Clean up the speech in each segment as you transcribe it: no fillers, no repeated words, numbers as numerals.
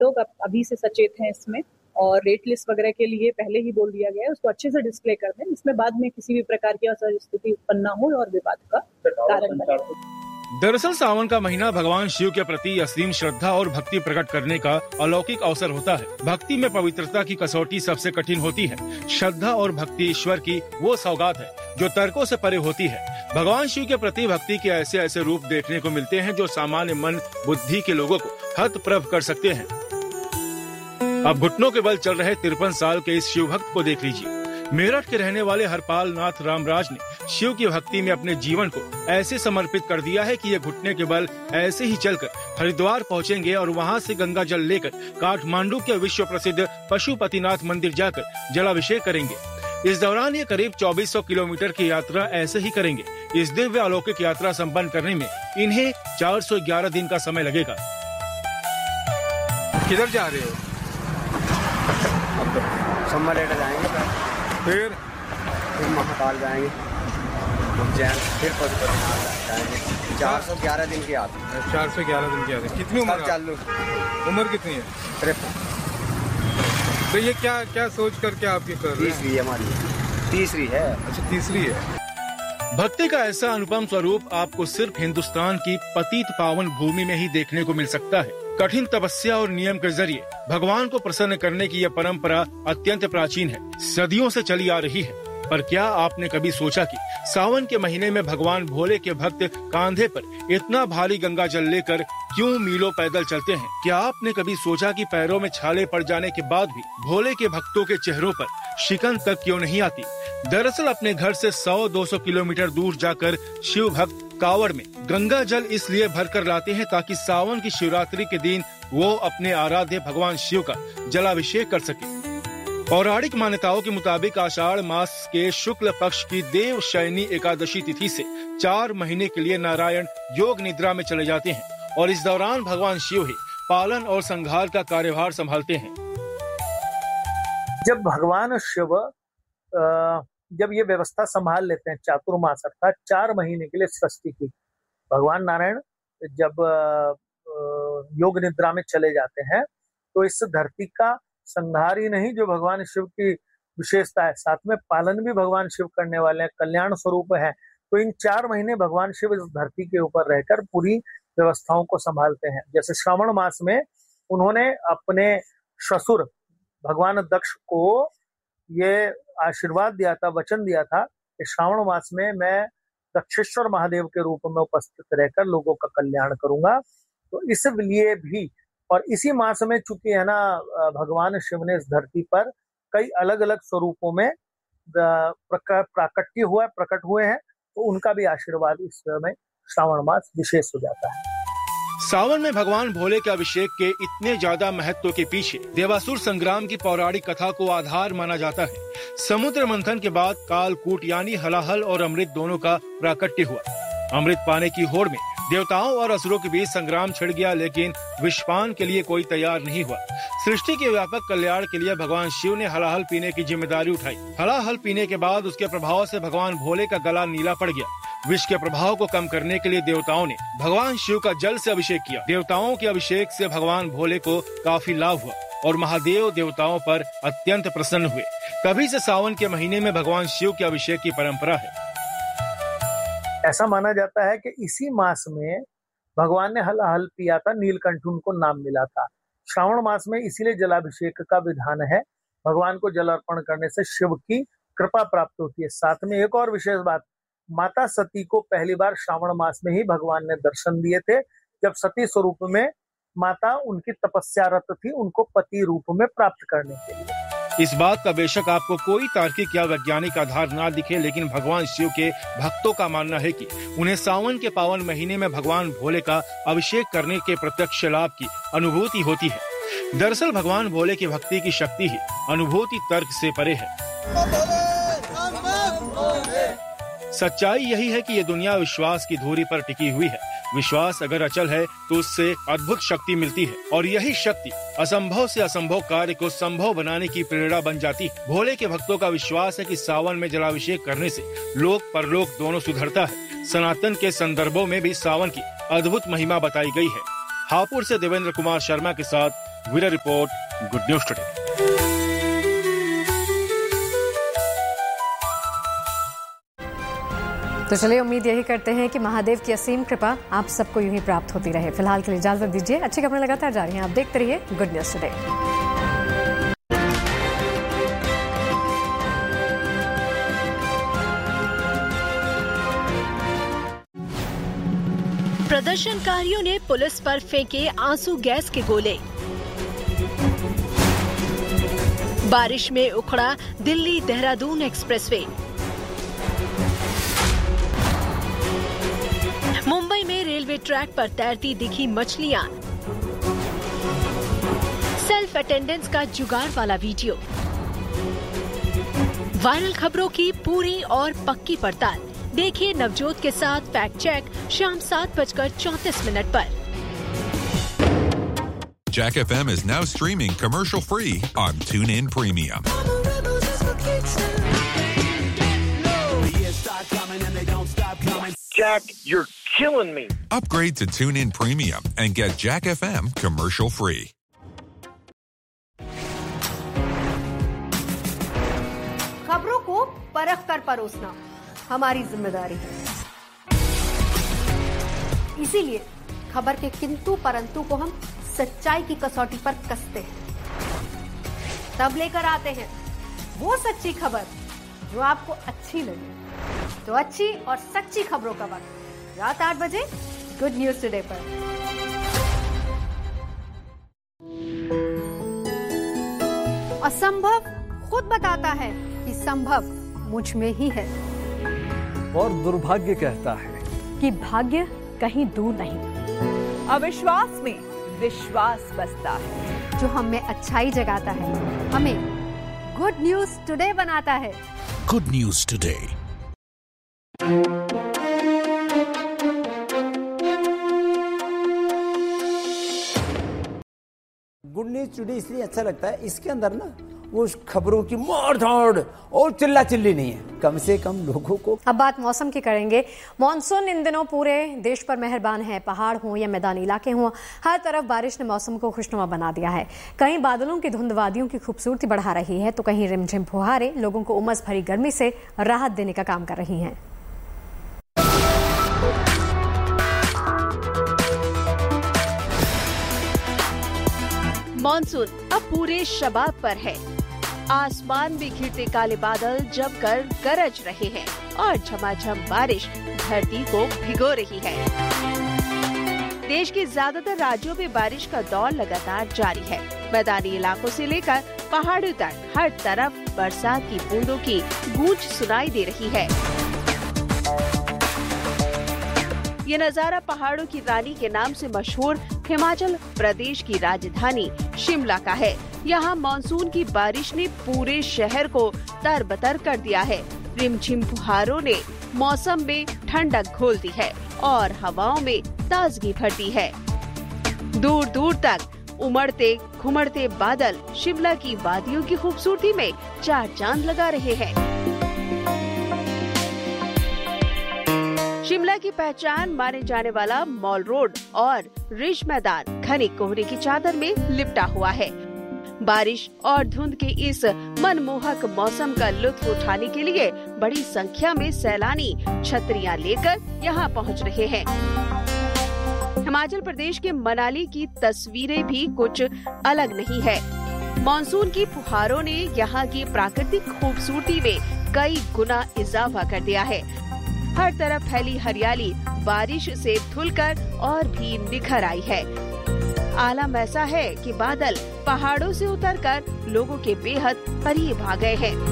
लोग अभी से सचेत हैं इसमें, और रेट लिस्ट वगैरह के लिए पहले ही बोल दिया गया है, उसको अच्छे से डिस्प्ले कर दें, इसमें बाद में किसी भी प्रकार की असहज स्थिति उत्पन्न न हो और विवाद का कारण बने। दरअसल सावन का महीना भगवान शिव के प्रति असीम श्रद्धा और भक्ति प्रकट करने का अलौकिक अवसर होता है। भक्ति में पवित्रता की कसौटी सबसे कठिन होती है। श्रद्धा और भक्ति ईश्वर की वो सौगात है जो तर्कों से परे होती है। भगवान शिव के प्रति भक्ति के ऐसे ऐसे रूप देखने को मिलते हैं जो सामान्य मन बुद्धि के लोगों को हतप्रभ कर सकते हैं। अब घुटनों के बल चल रहे 53 साल के इस शिव भक्त को देख लीजिए। मेरठ के रहने वाले हरपाल नाथ रामराज ने शिव की भक्ति में अपने जीवन को ऐसे समर्पित कर दिया है कि ये घुटने के बल ऐसे ही चलकर हरिद्वार पहुंचेंगे और वहां से गंगा जल लेकर काठमांडू के विश्व प्रसिद्ध पशुपतिनाथ मंदिर जाकर जलाभिषेक करेंगे। इस दौरान ये करीब 2400 किलोमीटर की यात्रा ऐसे ही करेंगे। इस दिव्य अलौकिक यात्रा संपन्न करने में इन्हें 411 दिन का समय लगेगा। किधर जा रहे हो? समलेटा जाएंगे, फिर महाकाल जाएंगे, उज्जैन, फिर पशुपतिनाथ जाएंगे। 411 दिन की यात्रा। 411 दिन की यात्रा। कितनी उम्र? चालू। उम्र कितनी है? 53। तो ये क्या सोच करके आप ये कर रहे हैं? तीसरी हमारी, तीसरी है। अच्छा, तीसरी है। भक्ति का ऐसा अनुपम स्वरूप आपको सिर्फ हिंदुस्तान की पतित पावन भूमि में ही देखने को मिल सकता है। कठिन तपस्या और नियम के जरिए भगवान को प्रसन्न करने की यह परंपरा अत्यंत प्राचीन है, सदियों से चली आ रही है। पर क्या आपने कभी सोचा कि सावन के महीने में भगवान भोले के भक्त कांधे पर इतना भारी गंगा जल लेकर क्यों मीलों पैदल चलते हैं? क्या आपने कभी सोचा कि पैरों में छाले पड़ जाने के बाद भी भोले के भक्तों के चेहरों पर शिकन तक क्यों नहीं आती? दरअसल अपने घर से 100-200 किलोमीटर दूर जाकर शिव भक्त कावड़ में गंगा जल इसलिए भरकर लाते हैं ताकि सावन की शिवरात्रि के दिन वो अपने आराध्य भगवान शिव का जलाभिषेक कर सके। पौराणिक मान्यताओं के मुताबिक आषाढ़ मास के शुक्ल पक्ष की देव शयनी एकादशी तिथि से 4 महीने के लिए नारायण योग निद्रा में चले जाते हैं और इस दौरान भगवान शिव ही पालन और संहार का कार्यभार संभालते हैं। जब भगवान शिव जब ये व्यवस्था संभाल लेते हैं चातुर्मास अर्थात 4 महीने के लिए सृष्टि की, भगवान नारायण जब योग निद्रा में चले जाते हैं तो इस धरती का संहार ही नहीं जो भगवान शिव की विशेषता है, साथ में पालन भी भगवान शिव करने वाले हैं, कल्याण स्वरूप है। तो इन 4 महीने भगवान शिव इस धरती के ऊपर रहकर पूरी व्यवस्थाओं को संभालते हैं। जैसे श्रावण मास में उन्होंने अपने ससुर भगवान दक्ष को ये आशीर्वाद दिया था, वचन दिया था कि श्रावण मास में मैं दक्षेश्वर महादेव के रूप में उपस्थित रहकर लोगों का कल्याण करूंगा। तो इसलिए भी और इसी मास में चूंकि है ना भगवान शिव ने इस धरती पर कई अलग अलग स्वरूपों में प्रकट हुए हैं, तो उनका भी आशीर्वाद इस समय श्रावण मास विशेष हो जाता है। सावन में भगवान भोले के अभिषेक के इतने ज्यादा महत्व के पीछे देवासुर संग्राम की पौराणिक कथा को आधार माना जाता है। समुद्र मंथन के बाद कालकूट यानी हलाहल और अमृत दोनों का प्राकट्य हुआ। अमृत पाने की होड़ में देवताओं और असुरों के बीच संग्राम छिड़ गया, लेकिन विषपान के लिए कोई तैयार नहीं हुआ। सृष्टि के व्यापक कल्याण के लिए भगवान शिव ने हलाहल पीने की जिम्मेदारी उठाई। हलाहल पीने के बाद उसके प्रभाव से भगवान भोले का गला नीला पड़ गया। विष के प्रभाव को कम करने के लिए देवताओं ने भगवान शिव का जल से अभिषेक किया। देवताओं के अभिषेक से भगवान भोले को काफी लाभ हुआ और महादेव देवताओं पर अत्यंत प्रसन्न हुए। तभी से सावन के महीने में भगवान शिव के अभिषेक की परंपरा है। ऐसा माना जाता है कि इसी मास में भगवान ने हलाहल पिया था, नीलकंठ उनको नाम मिला था। श्रावण मास में इसीलिए जलाभिषेक का विधान है। भगवान को जल अर्पण करने से शिव की कृपा प्राप्त होती है। साथ में एक और विशेष बात, माता सती को पहली बार श्रावण मास में ही भगवान ने दर्शन दिए थे, जब सती स्वरूप में माता उनकी तपस्यारत थी उनको पति रूप में प्राप्त करने के लिए। इस बात का बेशक आपको कोई तार्किक या वैज्ञानिक आधार ना दिखे, लेकिन भगवान शिव के भक्तों का मानना है कि उन्हें सावन के पावन महीने में भगवान भोले का अभिषेक करने के प्रत्यक्ष लाभ की अनुभूति होती है। दरअसल भगवान भोले की भक्ति की शक्ति ही अनुभूति तर्क से परे है। सच्चाई यही है कि ये दुनिया विश्वास की धुरी पर टिकी हुई है। विश्वास अगर अचल है तो उससे अद्भुत शक्ति मिलती है और यही शक्ति असंभव से असंभव कार्य को संभव बनाने की प्रेरणा बन जाती है। भोले के भक्तों का विश्वास है कि सावन में जलाभिषेक करने से लोक परलोक दोनों सुधरता है। सनातन के संदर्भों में भी सावन की अद्भुत महिमा बताई गई है। हापुड़ से देवेंद्र कुमार शर्मा के साथ bureau report, good news today. तो चलिए, उम्मीद यही करते हैं कि महादेव की असीम कृपा आप सबको यूं ही प्राप्त होती रहे। फिलहाल के लिए इजाजत दीजिए। अच्छी खबरें लगातार जारी हैं, आप देखते रहिए गुड न्यूज टुडे। प्रदर्शनकारियों ने पुलिस पर फेंके आंसू गैस के गोले। बारिश में उखड़ा दिल्ली देहरादून एक्सप्रेसवे। मुंबई में रेलवे ट्रैक पर तैरती दिखी मछलियां। सेल्फ अटेंडेंस का जुगाड़ वाला वीडियो। वायरल खबरों की पूरी और पक्की पड़ताल देखिए नवजोत के साथ फैक्ट चेक शाम 7:34 पर। Jack FM is now streaming commercial free on TuneIn Premium. Jack, you're killing me. Upgrade to TuneIn Premium and get Jack FM commercial free. खबरों को परख कर परोसना हमारी जिम्मेदारी है। इसीलिए खबर के किंतु परंतु को हम सच्चाई की कसौटी पर कसते हैं, तब लेकर आते हैं वो सच्ची खबर जो आपको अच्छी लगे। तो अच्छी और सच्ची खबरों का वक्त रात 8 बजे गुड न्यूज टुडे पर। असंभव खुद बताता है कि संभव मुझ में ही है, और दुर्भाग्य कहता है कि भाग्य कहीं दूर नहीं। अविश्वास में विश्वास बसता है, जो हम में अच्छाई जगाता है, हमें गुड न्यूज टुडे बनाता है। Good news today. Good news today इसलिए अच्छा लगता है, इसके अंदर ना वो खबरों की मार धाड़ और चिल्ला चिल्ली नहीं है, कम से कम लोगों को। अब बात मौसम की करेंगे। मॉनसून इन दिनों पूरे देश पर मेहरबान है। पहाड़ हों या मैदानी इलाके हों, हर तरफ बारिश ने मौसम को खुशनुमा बना दिया है। कहीं बादलों की धुंध वादियों की खूबसूरती बढ़ा रही है, तो कहीं रिमझिम फुहारें लोगों को उमस भरी गर्मी से राहत देने का काम कर रही हैं। मॉनसून अब पूरे शबाब पर है। आसमान में घिरते काले बादल जमकर गरज रहे हैं और झमाझम बारिश धरती को भिगो रही है। देश के ज्यादातर राज्यों में बारिश का दौर लगातार जारी है। मैदानी इलाकों से लेकर पहाड़ों तक हर तरफ बरसात की बूंदों की गूंज सुनाई दे रही है। ये नजारा पहाड़ों की रानी के नाम से मशहूर हिमाचल प्रदेश की राजधानी शिमला का है। यहाँ मानसून की बारिश ने पूरे शहर को तरबतर कर दिया है। रिमझिम फुहारों ने मौसम में ठंडक घोल दी है और हवाओं में ताजगी भर दी है। दूर दूर तक उमड़ते घुमड़ते बादल शिमला की वादियों की खूबसूरती में चार चांद लगा रहे हैं। शिमला की पहचान माने जाने वाला मॉल रोड और रिज मैदान घने कोहरे की चादर में लिपटा हुआ है। बारिश और धुंध के इस मनमोहक मौसम का लुत्फ उठाने के लिए बड़ी संख्या में सैलानी छतरियां लेकर यहां पहुंच रहे हैं। हिमाचल प्रदेश के मनाली की तस्वीरें भी कुछ अलग नहीं है। मानसून की फुहारों ने यहां की प्राकृतिक खूबसूरती में कई गुना इजाफा कर दिया है। हर तरफ फैली हरियाली बारिश से धुलकर और भी निखर आई है। आलम ऐसा है कि बादल पहाड़ों से उतरकर लोगों के बेहद करीब आ गए हैं।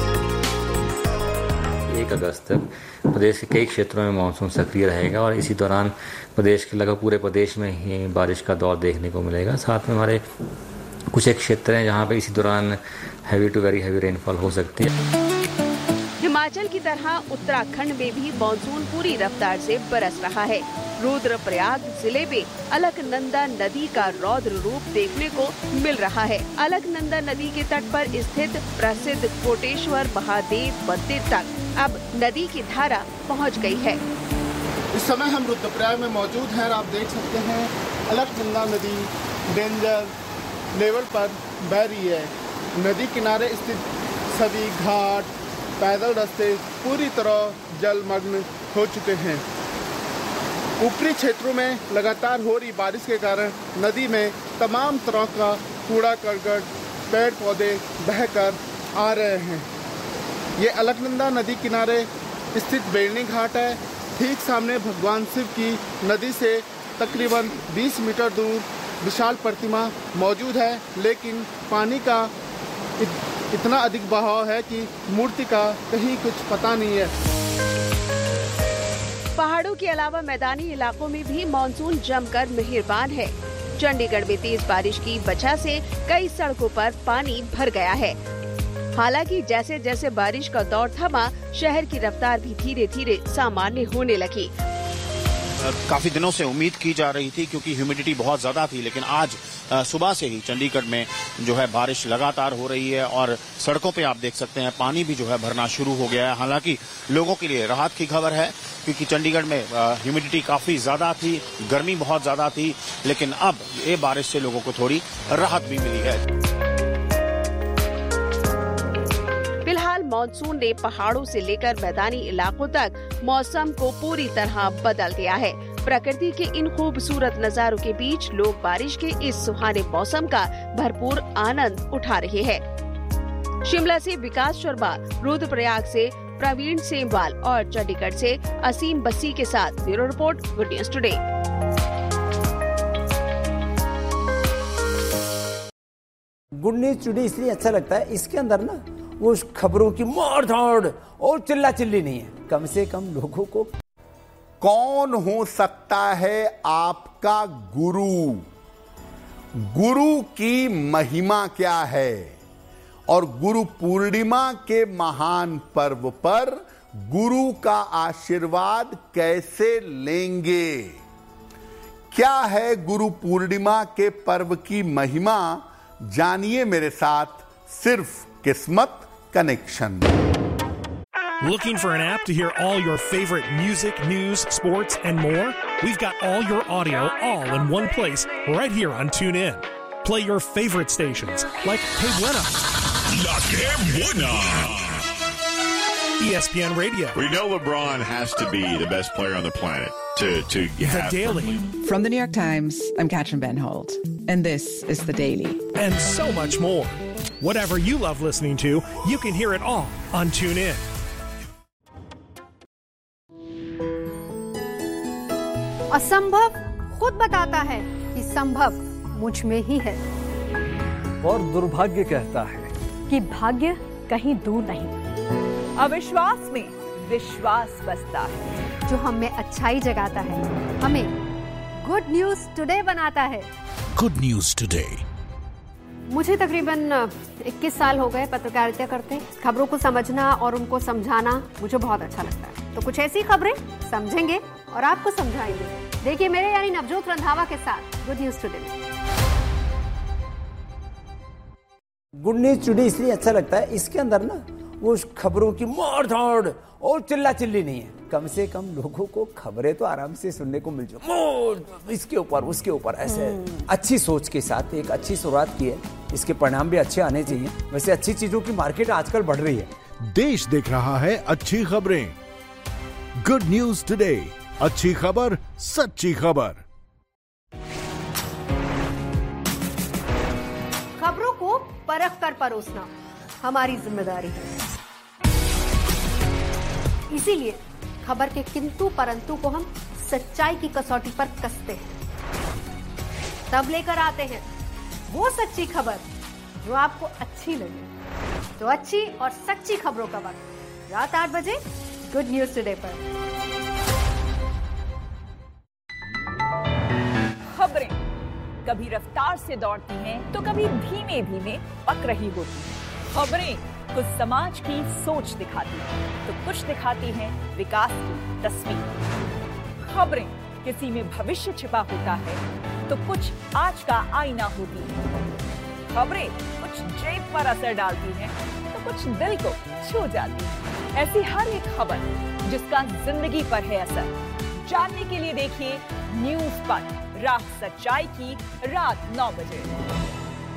1 अगस्त तक प्रदेश के कई क्षेत्रों में मानसून सक्रिय रहेगा और इसी दौरान प्रदेश के लगभग पूरे प्रदेश में ही बारिश का दौर देखने को मिलेगा। साथ में हमारे कुछ एक क्षेत्र हैं जहां पे इसी दौरान heavy to very heavy rainfall हो सकती है। हिमाचल की तरह उत्तराखंड में भी मानसून पूरी रफ्तार से बरस रहा है। रुद्रप्रयाग जिले में अलकनंदा नदी का रौद्र रूप देखने को मिल रहा है। अलकनंदा नदी के तट पर स्थित प्रसिद्ध कोटेश्वर महादेव मंदिर तक अब नदी की धारा पहुंच गई है। इस समय हम रुद्रप्रयाग में मौजूद हैं। आप देख सकते हैं अलकनंदा नदी डेंजर लेवल पर बह रही है। नदी किनारे स्थित सभी घाट, पैदल रास्ते पूरी तरह जलमग्न हो चुके हैं। ऊपरी क्षेत्रों में लगातार हो रही बारिश के कारण नदी में तमाम तरह का कूड़ा करकट, पेड़ पौधे बहकर आ रहे हैं। ये अलकनंदा नदी किनारे स्थित बेलनी घाट है। ठीक सामने भगवान शिव की नदी से तकरीबन 20 मीटर दूर विशाल प्रतिमा मौजूद है, लेकिन पानी का इतना अधिक बहाव है कि मूर्ति का कहीं कुछ पता नहीं है। पहाड़ों के अलावा मैदानी इलाकों में भी मानसून जमकर मेहरबान है। चंडीगढ़ में तेज बारिश की वजह से कई सड़कों पर पानी भर गया है। हालांकि जैसे जैसे बारिश का दौर थमा, शहर की रफ्तार भी धीरे धीरे सामान्य होने लगी। काफी दिनों से उम्मीद की जा रही थी, क्योंकि ह्यूमिडिटी बहुत ज्यादा थी, लेकिन आज सुबह से ही चंडीगढ़ में जो है बारिश लगातार हो रही है और सड़कों पे आप देख सकते हैं पानी भी जो है भरना शुरू हो गया है। हालांकि लोगों के लिए राहत की खबर है, क्योंकि चंडीगढ़ में ह्यूमिडिटी काफी ज्यादा थी, गर्मी बहुत ज्यादा थी, लेकिन अब ये बारिश से लोगों को थोड़ी राहत भी मिली है। फिलहाल मानसून ने पहाड़ों से लेकर मैदानी इलाकों तक मौसम को पूरी तरह बदल दिया है। प्रकृति के इन खूबसूरत नजारों के बीच लोग बारिश के इस सुहाने मौसम का भरपूर आनंद उठा रहे हैं। शिमला से विकास शर्मा, रुद्रप्रयाग से प्रवीण सेमवाल और चंडीगढ़ से असीम बस्सी के साथ bureau report, good news today. Good news today इसलिए अच्छा लगता है, इसके अंदर ना वो खबरों की मार धाड़ और चिल्ला चिल्ली नहीं है। कम से कम लोगों को कौन हो सकता है आपका गुरु, गुरु की महिमा क्या है, और गुरु पूर्णिमा के महान पर्व पर गुरु का आशीर्वाद कैसे लेंगे। क्या है गुरु पूर्णिमा के पर्व की महिमा, जानिए मेरे साथ सिर्फ किस्मत connection. Looking for an app to hear all your favorite music, news, sports, and more? We've got all your audio all in one place right here on TuneIn. Play your favorite stations like Que Buena, La Que Buena, ESPN Radio. We know LeBron has to be the best player on the planet to The have Daily. From the New York Times, I'm Katrin Benholt, and this is The Daily. And so much more. Whatever you love listening to, you can hear it all on TuneIn. असंभव खुद बताता है कि संभव मुझ में ही है, और दुर्भाग्य कहता है कि भाग्य कहीं दूर नहीं। अविश्वास में विश्वास बसता है। जो हम में अच्छाई जगाता है, हमें गुड न्यूज टुडे बनाता है। Good news today. मुझे तकरीबन 21 साल हो गए पत्रकारिता करते। खबरों को समझना और उनको समझाना मुझे बहुत अच्छा लगता है। तो कुछ ऐसी खबरें समझेंगे और आपको समझाएंगे। देखिए मेरे यानी नवजोत रंधावा के साथ good news today. Good news today इसलिए अच्छा लगता है, इसके अंदर ना वो खबरों की मार धाड़ और चिल्ला चिल्ली नहीं है। कम से कम लोगों को खबरें तो आराम से सुनने को मिल जाए, इसके ऊपर उसके ऊपर ऐसे अच्छी सोच के साथ एक अच्छी शुरुआत की है। इसके परिणाम भी अच्छे आने चाहिए। वैसे अच्छी चीजों की मार्केट आजकल बढ़ रही है। देश देख रहा है अच्छी खबरें। गुड न्यूज टुडे, अच्छी खबर, सच्ची खबर। खबरों को परख कर परोसना हमारी जिम्मेदारी है। इसीलिए खबर के किंतु परंतु को हम सच्चाई की कसौटी पर कसते हैं। तब लेकर आते हैं वो सच्ची खबर जो आपको अच्छी लगे। तो अच्छी और सच्ची खबरों का वक्त रात 8 बजे गुड न्यूज टुडे पर। खबरें कभी रफ्तार से दौड़ती हैं तो कभी धीमे धीमे पक रही होती हैं। खबरें कुछ समाज की सोच दिखाती हैं तो कुछ दिखाती हैं विकास की तस्वीर। खबरें किसी में भविष्य छिपा होता है तो कुछ आज का आईना होती है। खबरें कुछ जेब पर असर डालती हैं तो कुछ दिल को छू जाती है। ऐसी हर एक खबर जिसका जिंदगी पर है असर, जानने के लिए देखिए न्यूज़ पर रात सच्चाई की रात 9 बजे।